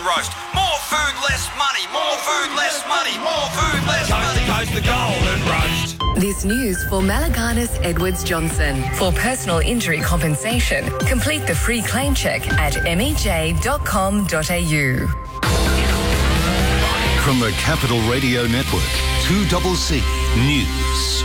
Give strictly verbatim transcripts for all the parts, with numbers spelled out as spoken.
Roast. More food, less money. More food, less money. More food, less money. Coast to coast, the golden roast. This news for Malaganis Edwards Johnson. For personal injury compensation, complete the free claim check at m e j dot com dot a u. From the Capital Radio Network, two C C News.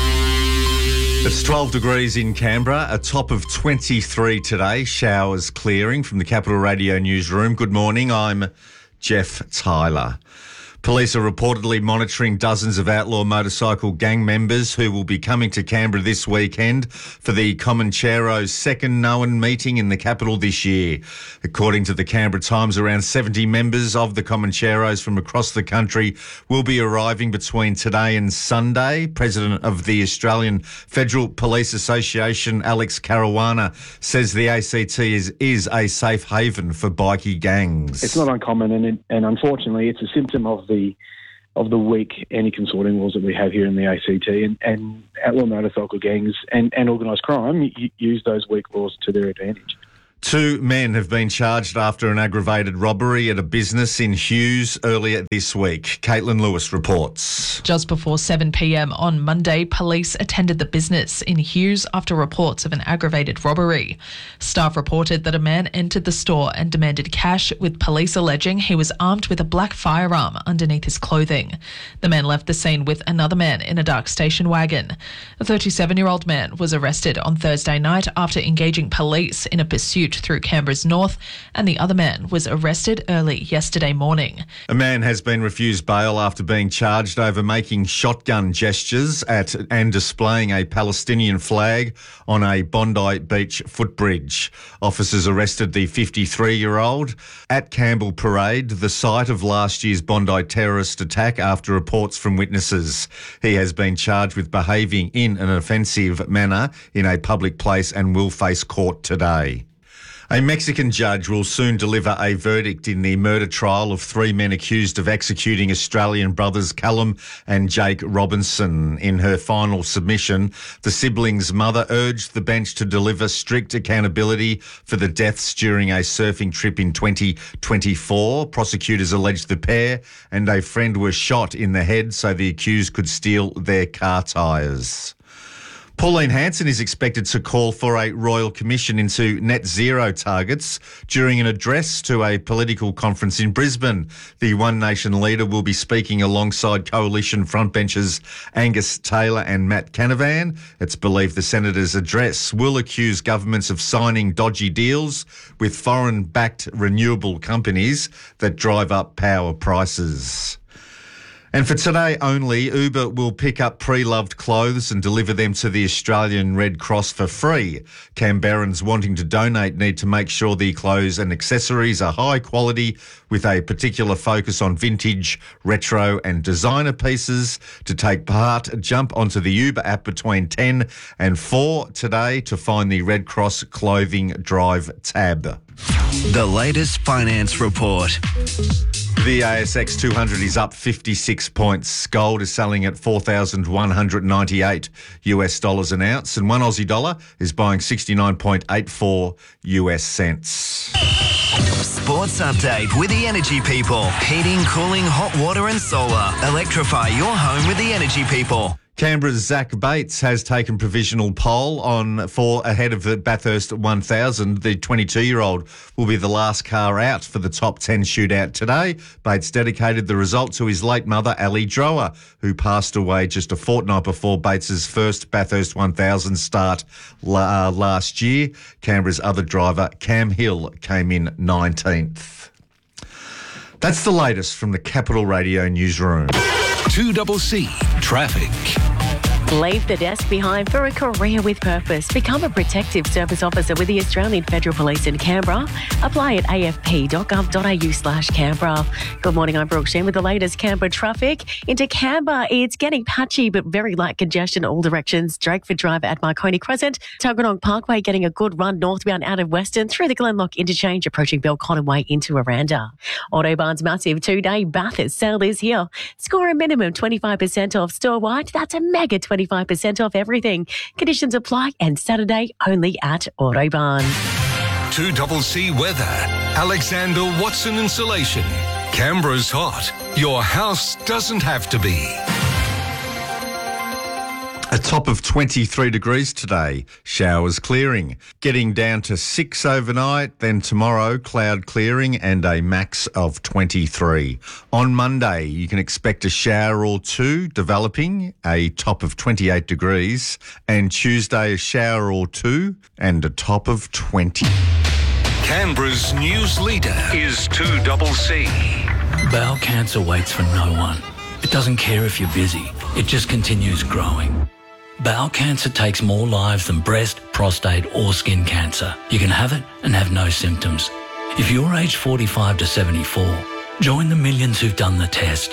It's twelve degrees in Canberra, a top of twenty-three today. Showers clearing from the Capital Radio newsroom. Good morning, I'm Jeff Tyler. Police are reportedly monitoring dozens of outlaw motorcycle gang members who will be coming to Canberra this weekend for the Comanchero's second known meeting in the capital this year. According to the Canberra Times, around seventy members of the Comancheros from across the country will be arriving between today and Sunday. President of the Australian Federal Police Association, Alex Caruana, says the A C T is, is a safe haven for bikie gangs. It's not uncommon, and, it, and unfortunately it's a symptom of the of the weak anti-consorting laws that we have here in the A C T, and, and outlaw motorcycle gangs and, and organised crime use those weak laws to their advantage. Two men have been charged after an aggravated robbery at a business in Hughes earlier this week. Caitlin Lewis reports. Just before seven p.m. on Monday, police attended the business in Hughes after reports of an aggravated robbery. Staff reported that a man entered the store and demanded cash, with police alleging he was armed with a black firearm underneath his clothing. The man left the scene with another man in a dark station wagon. A thirty-seven-year-old man was arrested on Thursday night after engaging police in a pursuit through Canberra's north, and the other man was arrested early yesterday morning. A man has been refused bail after being charged over making shotgun gestures at and displaying a Palestinian flag on a Bondi Beach footbridge. Officers arrested the fifty-three-year-old at Campbell Parade, the site of last year's Bondi terrorist attack, after reports from witnesses. He has been charged with behaving in an offensive manner in a public place and will face court today. A Mexican judge will soon deliver a verdict in the murder trial of three men accused of executing Australian brothers Callum and Jake Robinson. In her final submission, the siblings' mother urged the bench to deliver strict accountability for the deaths during a surfing trip in twenty twenty-four. Prosecutors alleged the pair and a friend were shot in the head so the accused could steal their car tyres. Pauline Hanson is expected to call for a royal commission into net zero targets during an address to a political conference in Brisbane. The One Nation leader will be speaking alongside coalition frontbenchers Angus Taylor and Matt Canavan. It's believed the senator's address will accuse governments of signing dodgy deals with foreign-backed renewable companies that drive up power prices. And for today only, Uber will pick up pre-loved clothes and deliver them to the Australian Red Cross for free. Canberrans wanting to donate need to make sure the clothes and accessories are high quality, with a particular focus on vintage, retro and designer pieces. To take part, jump onto the Uber app between ten and four today to find the Red Cross Clothing Drive tab. The latest finance report. The A S X two hundred is up fifty-six points. Gold is selling at four thousand one hundred ninety-eight US dollars an ounce, and one Aussie dollar is buying sixty-nine point eight four US cents. Sports update with the Energy People. Heating, cooling, hot water and solar. Electrify your home with the Energy People. Canberra's Zach Bates has taken provisional pole on for ahead of the Bathurst one thousand. The twenty-two-year-old will be the last car out for the top ten shootout today. Bates dedicated the result to his late mother, Ali Drower, who passed away just a fortnight before Bates's first Bathurst one thousand start uh, last year. Canberra's other driver, Cam Hill, came in nineteenth. That's the latest from the Capital Radio newsroom. two C C Traffic. Leave the desk behind for a career with purpose. Become a protective service officer with the Australian Federal Police in Canberra. Apply at a f p dot gov dot a u slash Canberra. Good morning, I'm Brooke Shen with the latest Canberra traffic. Into Canberra, it's getting patchy but very light congestion all directions. Drakeford Drive at Marconi Crescent. Tuggeranong Parkway getting a good run northbound out of Western through the Glenlock interchange, approaching Belconnen Way into Aranda. Autobahn's massive two-day Bathurst sale is here. Score a minimum twenty-five percent off store-wide. That's a mega twenty-five percent off everything. Conditions apply, and Saturday only at Autobahn. two C C weather. Alexander Watson Insulation. Canberra's hot. Your house doesn't have to be. A top of twenty-three degrees today, showers clearing. Getting down to six overnight, then tomorrow cloud clearing and a max of twenty-three. On Monday, you can expect a shower or two developing, a top of twenty-eight degrees. And Tuesday, a shower or two and a top of twenty. Canberra's news leader is two C C. Bowel cancer waits for no one. It doesn't care if you're busy. It just continues growing. Bowel cancer takes more lives than breast, prostate or skin cancer. You can have it and have no symptoms. If you're aged forty-five to seventy-four, join the millions who've done the test.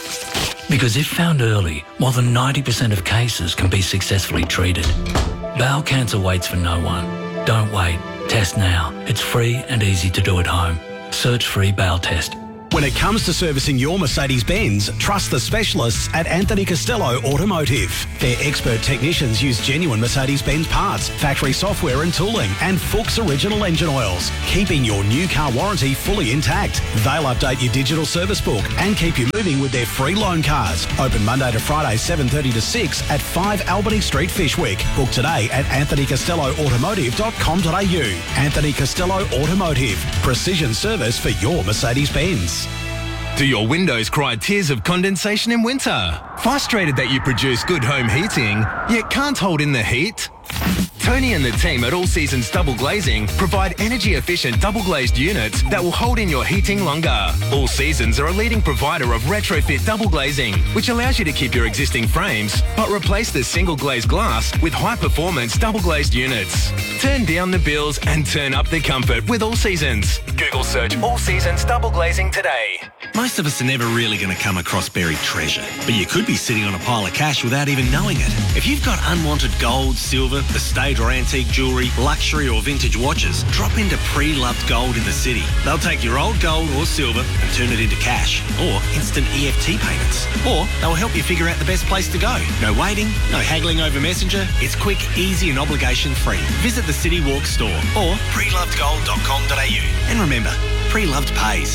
Because if found early, more than ninety percent of cases can be successfully treated. Bowel cancer waits for no one. Don't wait. Test now. It's free and easy to do at home. Search free bowel test. When it comes to servicing your Mercedes-Benz, trust the specialists at Anthony Costello Automotive. Their expert technicians use genuine Mercedes-Benz parts, factory software and tooling, and Fuchs original engine oils, keeping your new car warranty fully intact. They'll update your digital service book and keep you moving with their free loan cars. Open Monday to Friday, seven thirty to six at five Albany Street, Fishwick. Book today at anthony costello automotive dot com dot a u. Anthony Costello Automotive. Precision service for your Mercedes-Benz. Do your windows cry tears of condensation in winter? Frustrated that you produce good home heating, yet can't hold in the heat? Tony and the team at All Seasons Double Glazing provide energy-efficient double-glazed units that will hold in your heating longer. All Seasons are a leading provider of retrofit double glazing, which allows you to keep your existing frames, but replace the single-glazed glass with high-performance double-glazed units. Turn down the bills and turn up the comfort with All Seasons. Google search All Seasons Double Glazing today. Most of us are never really going to come across buried treasure, but you could be sitting on a pile of cash without even knowing it. If you've got unwanted gold, silver, estate or antique jewellery, luxury or vintage watches, drop into Pre-Loved Gold in the city. They'll take your old gold or silver and turn it into cash or instant E F T payments. Or they'll help you figure out the best place to go. No waiting, no haggling over Messenger. It's quick, easy and obligation free. Visit the City Walk store or pre loved gold dot com dot a u. And remember, Pre-Loved pays.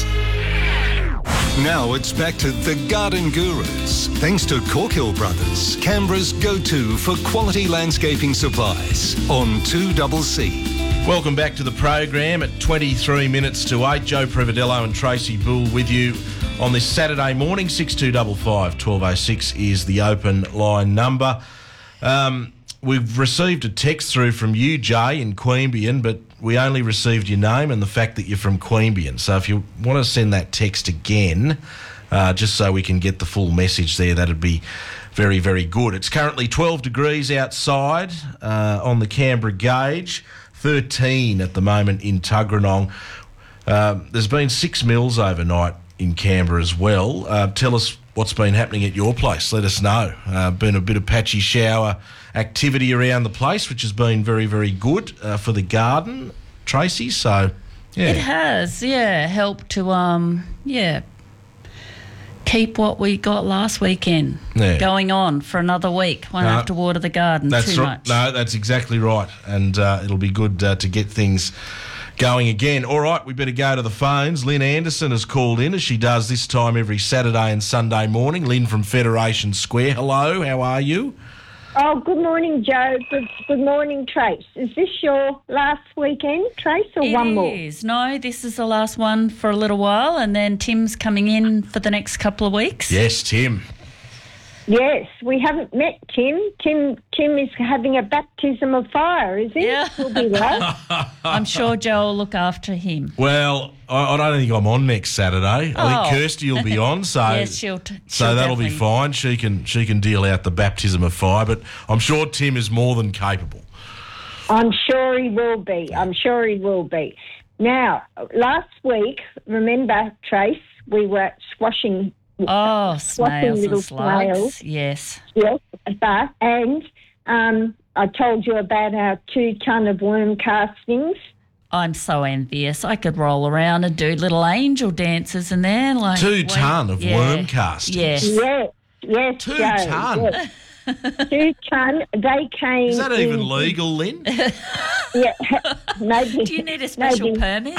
Now it's back to the Garden Gurus, thanks to Corkhill Brothers, Canberra's go-to for quality landscaping supplies on two C C. Welcome back to the program at twenty-three minutes to eight. Joe Privadello and Tracy Bull with you on this Saturday morning. six two five five, one two oh six is the open line number. Um, we've received a text through from you, Jay, in Queanbeyan, but we only received your name and the fact that you're from Queanbeyan. So if you want to send that text again, uh, just so we can get the full message there, that'd be very, very good. It's currently twelve degrees outside uh, on the Canberra gauge, thirteen at the moment in Tuggeranong. Uh, there's been six mils overnight in Canberra as well. Uh, tell us what's been happening at your place. Let us know. Uh, been a bit of patchy shower activity around the place, which has been very, very good uh, for the garden, Tracy. So, yeah. It has, yeah, helped to, um, yeah, keep what we got last weekend yeah. going on for another week. Won't no, have to water the garden that's too right. much. No, that's exactly right. And uh, it'll be good uh, to get things going again. All right, we better go to the phones. Lynn Anderson has called in, as she does this time every Saturday and Sunday morning. Lynn from Federation Square. Hello, how are you? Oh, good morning, Joe. Good, good morning, Trace. Is this your last weekend, Trace, or It one more? It is. No, this is the last one for a little while, and then Tim's coming in for the next couple of weeks. Yes, Tim. Yes, we haven't met Tim. Tim Tim is having a baptism of fire, is he? Yeah. We'll be there. I'm sure Joe will look after him. Well, I, I don't think I'm on next Saturday. I Oh. think Kirsty will be on, so Yes, she'll t- so she'll that'll be definitely- fine. She can she can deal out the baptism of fire, but I'm sure Tim is more than capable. I'm sure he will be. I'm sure he will be. Now, last week, remember, Trace, we were squashing... Oh, squashing snails little and slugs. snails. Yes. Yes, but, and um, I told you about our two tonne of worm castings. I'm so envious. I could roll around and do little angel dances in there. Like Two wait- tonne of yeah. worm castings? Yes. Yes, yes, Two Joe, tonne? yes. two ton. They came. Is that even in, legal, Lynn? Yeah, maybe. Do you need a special maybe, permit?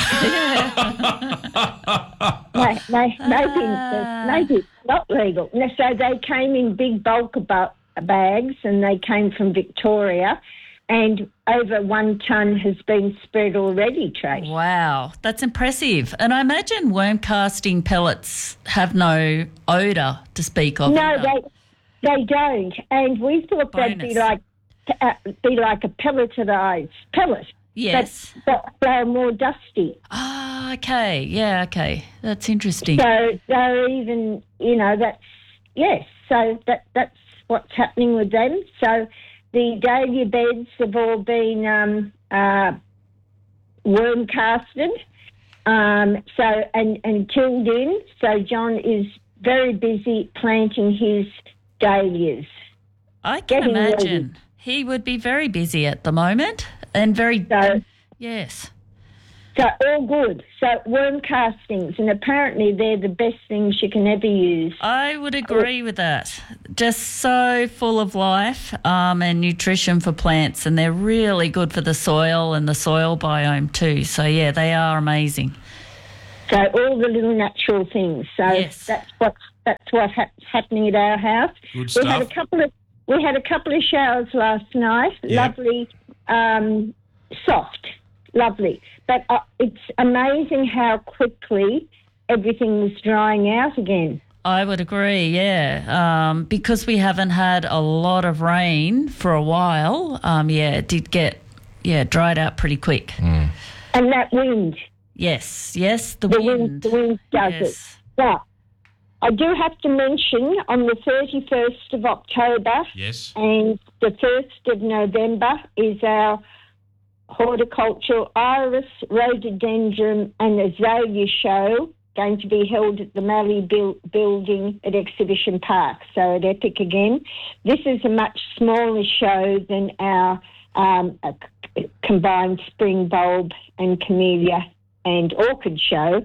no, maybe, maybe, maybe it's not legal. No, so they came in big bulk ba- bags, and they came from Victoria. And over one tonne has been spread already, Trace. Wow, that's impressive. And I imagine worm casting pellets have no odour to speak of. No, either. they they don't. And we thought Bonus. they'd be like uh, be like a pelletized pellet. Yes. But, but they're more dusty. Ah, okay. Yeah, okay. That's interesting. So they're even, you know, that's, yes, so that that's what's happening with them. So the dahlia beds have all been um, uh, worm casted, um, so and, and tilled in. So John is very busy planting his dahlias. I can Getting imagine. ready. He would be very busy at the moment and very, So, yes. so all good. So worm castings, and apparently they're the best things you can ever use. I would agree with that. Just so full of life um, and nutrition for plants, and they're really good for the soil and the soil biome too. So, yeah, they are amazing. So all the little natural things. So Yes. that's what's that's what's ha- happening at our house. Good We had a stuff. couple of we had a couple of showers last night. Yeah. Lovely, um, soft, lovely. But uh, it's amazing how quickly everything was drying out again. I would agree, yeah. Um, because we haven't had a lot of rain for a while, um, yeah, it did get, yeah, dried out pretty quick. And that wind, Yes, yes, the, the wind. wind, the wind does Yes. it. But I do have to mention on the thirty-first of October Yes. and the first of November is our horticultural iris, rhododendron and azalea show, going to be held at the Mallee Buil- building at Exhibition Park, so at Epic again. This is a much smaller show than our um, uh, c- combined spring bulb and camellia and orchid show.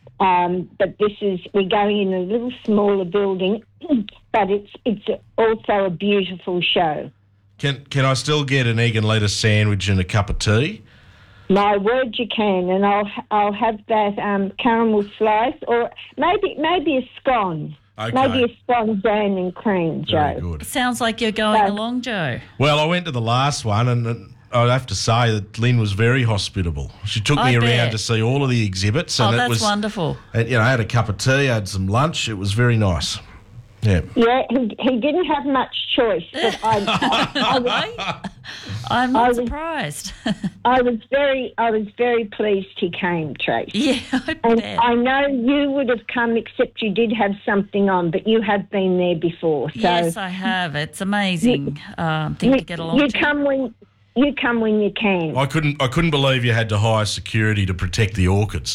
Um, but this is, we're going in a little smaller building, but it's it's also a beautiful show. Can can I still get an egg and lettuce sandwich and a cup of tea? My word, you can, and I'll I'll have that um, caramel slice, or maybe maybe a scone, Okay. maybe a scone jam and cream, Very Joe. good. Sounds like you're going So- along, Joe. Well, I went to the last one, and, and I'd have to say that Lynn was very hospitable. She took me I around bet. to see all of the exhibits, Oh, and that's it was wonderful. And, you know, I had a cup of tea, I had some lunch. It was very nice. Yeah. Yeah, he, he didn't have much choice, but I, I, I, was, I'm I not was- surprised. I was very I was very pleased he came, Trace. Yeah, I And bet. I know you would have come, except you did have something on, but you have been there before. So Yes, I have. It's amazing um, thing you, to get along you to. come when you come when you can. I couldn't I couldn't believe you had to hire security to protect the orchids.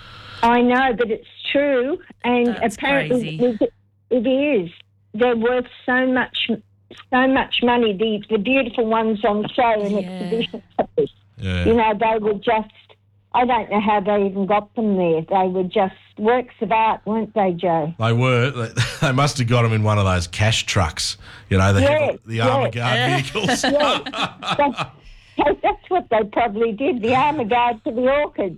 I know, but it's true, and That's apparently crazy. it, it is. They're worth so much, so much money. The the beautiful ones on show and Yeah. exhibition. Yeah. You know, they were just. I don't know how they even got them there. They were just works of art, weren't they, Joe? They were. They, they must have got them in one of those cash trucks, you know, the, Yes, the yes. armour guard vehicles. Yeah, that's, that's what they probably did. The armour guard to the orchids.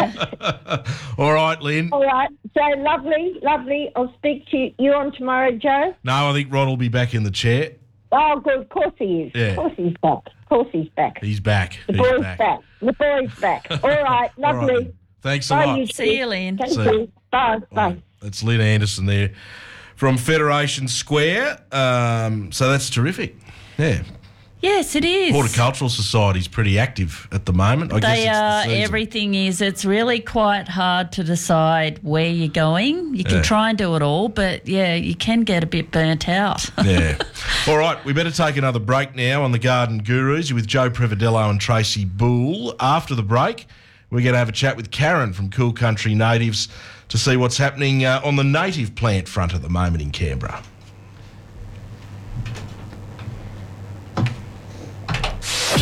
All right, Lynn. All right. So lovely, lovely. I'll speak to you on tomorrow, Joe. No, I think Rod will be back in the chair. Oh, good. Of course he is. Yeah. Of course he's back. Of course he's back. He's back. The He's boy's back. back. The boy's back. All right. All right, Lovely. Lynn. Thanks a Bye, lot. you See you, two. Lynn. Thank See you. you. Bye. Bye. That's Lynn Anderson there from Federation Square. Um, so that's terrific. Yeah. Yes, it is. Horticultural Society's pretty active at the moment. I guess They it's the are. season. Everything is. It's really quite hard to decide where you're going. You can Yeah. try and do it all, but yeah, you can get a bit burnt out. Yeah. All right, we better take another break now on the Garden Gurus. You're with Joe Prevadello and Tracy Boole. After the break, we're going to have a chat with Karen from Cool Country Natives to see what's happening uh, on the native plant front at the moment in two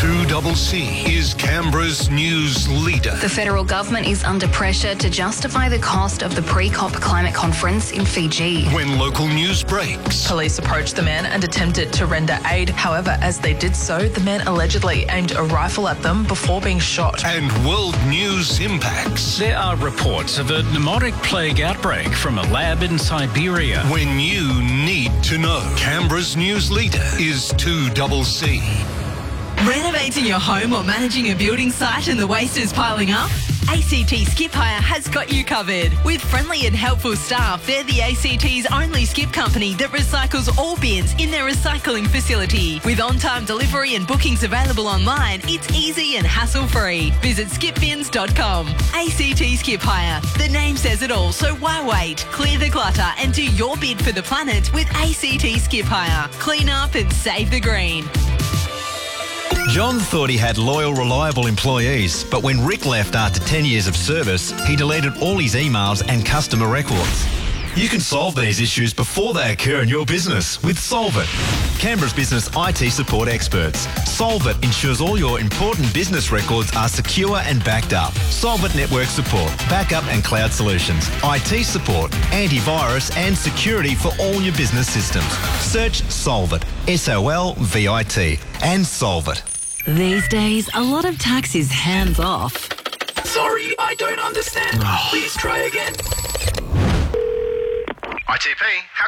two C C is Canberra's news leader. The federal government is under pressure to justify the cost of the pre-COP climate conference in Fiji. When local news breaks. Police approached the man and attempted to render aid. However, as they did so, the man allegedly aimed a rifle at them before being shot. And world news impacts. There are reports of a pneumotic plague outbreak from a lab in Siberia. When you need to know. Canberra's news leader is two C C. Renovating your home or managing a building site and the waste is piling up? A C T Skip Hire has got you covered. With friendly and helpful staff, they're the A C T's only skip company that recycles all bins in their recycling facility. With on-time delivery and bookings available online, it's easy and hassle-free. Visit skip bins dot com. A C T Skip Hire. The name says it all, so why wait? Clear the clutter and do your bid for the planet with A C T Skip Hire. Clean up and save the green. John thought he had loyal, reliable employees, but when Rick left after ten years of service, he deleted all his emails and customer records. You can solve these issues before they occur in your business with Solvit, Canberra's business I T support experts. Solvit ensures all your important business records are secure and backed up. Solvit network support, backup and cloud solutions, I T support, antivirus and security for all your business systems. Search Solvit, S O L V I T, and Solvit. These days, a lot of tax is hands off. Sorry, I don't understand. Please try again. I T P, how